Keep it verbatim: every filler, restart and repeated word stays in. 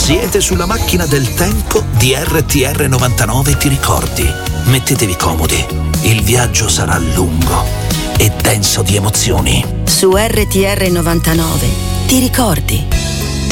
Siete sulla macchina del tempo di R T R novantanove Ti ricordi? Mettetevi comodi, il viaggio sarà lungo e denso di emozioni. Su R T R novantanove Ti ricordi?